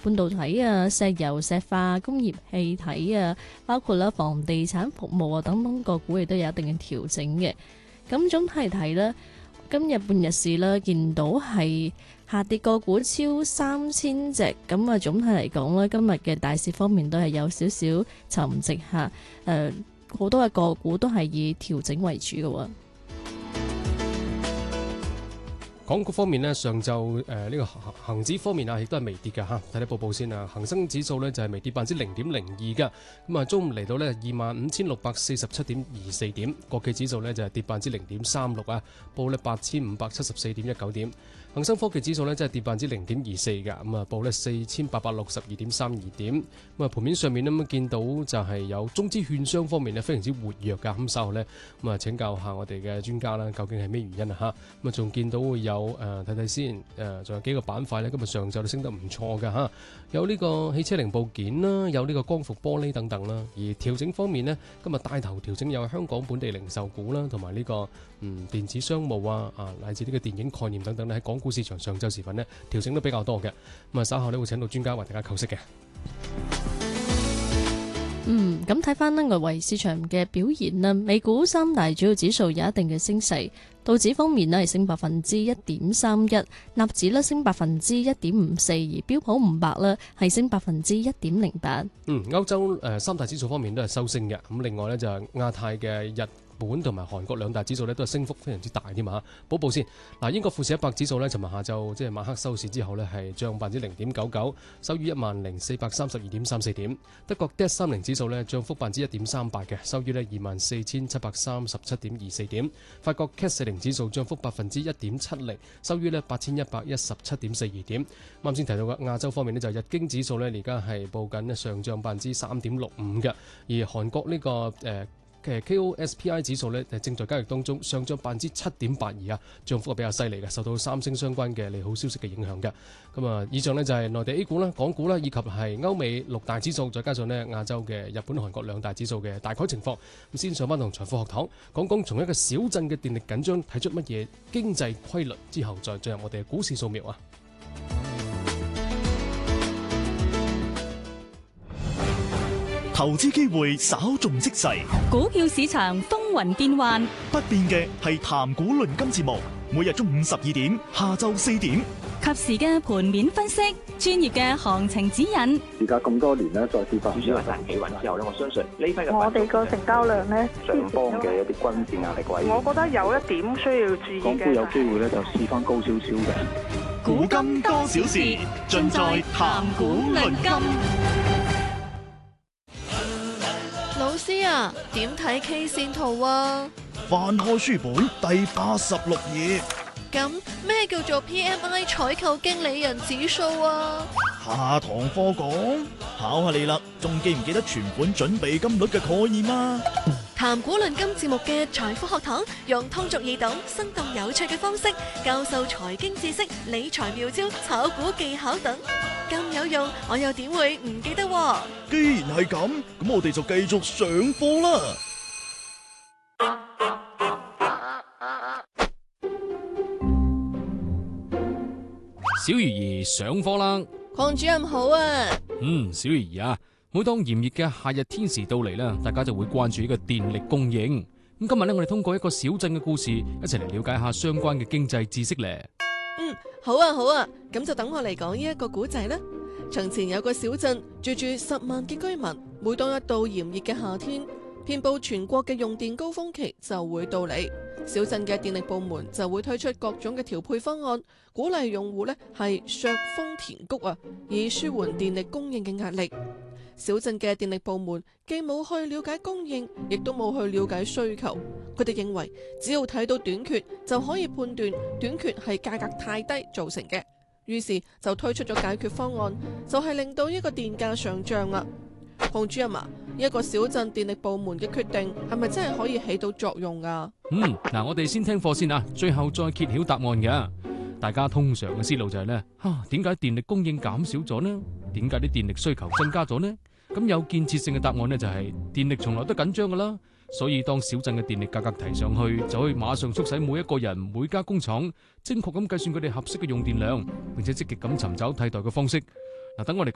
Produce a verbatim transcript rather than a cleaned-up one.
半導體啊、石油石化、工業氣體啊，包括啦房地產服務啊等等個股亦都有一定嘅調整嘅。咁總體嚟睇咧，今日半日市啦，見到係下跌個股超三千隻，咁啊總體嚟講咧，今日嘅大市方面都係有少少沉寂下，誒好多嘅個股都係以調整為主嘅喎。 港股方面呢，上晝誒呢個恒指方面啊，亦都係微跌嘅嚇。睇睇報報先啊，恒生指數呢就係微跌百分之零點零二嘅。咁啊，中午嚟到呢二萬五千六百四十七點二四點，國企指數呢就係跌百分之零點三六啊，報呢八千五百七十四點一九點。恒生科技指數呢，即係跌百分之零點二四嘅，咁啊報呢四千八百六十二點三二點。咁啊盤面上面呢，咁見到就係有中資券商方面呢非常之活躍㗎。咁稍後呢，咁啊請教下我哋嘅專家啦，究竟係咩原因啊？嚇咁啊仲見到會有誒睇睇先誒，仲有幾個板塊呢，今日上晝都升得唔錯㗎嚇。有呢個汽車零部件啦，有呢個光伏玻璃等等啦。而調整方面呢，今日帶頭調整有香港本地零售股啦，同埋呢個嗯電子商務啊啊，乃至呢個電影概念等等咧，喺港股市場上晝時分呢調整都比較多嘅。咁啊稍後呢會請到專家為大家構析嘅。 嗯，咁睇翻呢外圍市場嘅表現啦，美股三大主要指數有一定嘅升勢，道指方面呢係升百分之一點三一，納指呢升百分之一點五四，而標普五百呢係升百分之一點零八。 嗯，歐洲誒、呃、三大指數方面都係收升嘅，咁另外呢，就係、是、亞太嘅日本同埋韓國兩大指數咧都係升幅非常之大添嘛嚇。報報先，嗱英國富時一百指數咧，尋日下晝即係晚黑收市之後咧係漲百分之零點九九，收於一萬零四百三十二點三四點。德國 D A X 三零指數咧漲幅百分之一點三八嘅，收於咧二萬四千七百三十七點二四點。法國 C A C 四零指數漲幅百分之一點七零，收於咧八千一百一十七點四二點。啱先提到嘅亞洲方面呢，就日經指數咧而家係報緊咧上漲百分之三點六五嘅，而韓國呢、這個誒。呃嘅 K O S P I 指數咧正在交易當中，上漲百分之七點八二啊，漲幅係比較犀利嘅，受到三星相關嘅利好消息嘅影響嘅。咁啊，以上呢就係內地 A 股啦、港股啦，以及係歐美六大指數，再加上呢亞洲嘅日本、韓國兩大指數嘅大概情況。咁先上翻同財富學堂講講，從一個小鎮嘅電力緊張睇出乜嘢經濟規律之後，再進入我哋嘅股市掃描啊！ 投資機會稍縱即逝， 股票市場風雲變幻， 不變嘅係談股論金節目，每日中午十二點，下晝四點， 及時嘅盤面分析，專業嘅行情指引。 而家咁多年咧，再跌翻， 主要係大企穩之後咧，我相信呢批嘅我哋個成交量咧， 上方嘅一啲均線壓力位， 我覺得有一點需要注意嘅。 港股有機會咧，就試翻高少少嘅。 股金多少事，盡在談股論金。 老師啊，點睇 K 線圖啊？ 翻開書本第八十六頁。 咁咩叫做 P M I 採購經理人指數啊？ 下堂課講，考下你啦，仲記唔記得存款準備金率嘅概念啊？ 談股論金節目嘅財富學堂，用通俗易懂、生動有趣嘅方式教授財經知識、理財妙招、炒股技巧等，咁有用，我又點會唔記得？ 既然係咁，咁我哋就繼續上課啦。 小魚兒上課啦， 鄺主任好啊。 嗯，小魚兒啊，每當炎熱嘅夏日天時到嚟啦，大家就會關注呢個電力供應。咁今日呢，我哋通過一個小鎮嘅故事，一齊嚟了解下相關嘅經濟知識咧。 嗯，好啊好啊，咁就等我嚟講呢一個古仔啦。從前有個小鎮，住住十萬嘅居民。每當一到炎熱嘅夏天，遍佈全國嘅用電高峰期就會到嚟，小鎮嘅電力部門就會推出各種嘅調配方案，鼓勵用戶呢係削峰填谷啊，以舒緩電力供應嘅壓力。小鎮嘅電力部門既冇去了解供應，亦都冇去了解需求。佢哋認為只要睇到短缺就可以判斷短缺係價格太低造成嘅，於是就推出咗解決方案，就係令到呢個電價上漲啦。鄺主任啊，一個小鎮電力部門嘅決定係咪真係可以起到作用啊？ 嗯，嗱，我哋先聽課先啊，最後再揭曉答案嘅。大家通常嘅思路就係呢：啊，點解電力供應減少咗呢？點解啲電力需求增加咗呢？咁有建設性嘅答案呢，就係電力從來都緊張噶啦，所以當小鎮嘅電力價格提上去，就可以馬上促使每一個人、每家工廠精確咁計算佢哋合適嘅用電量，並且積極咁尋找替代嘅方式。嗱，等我哋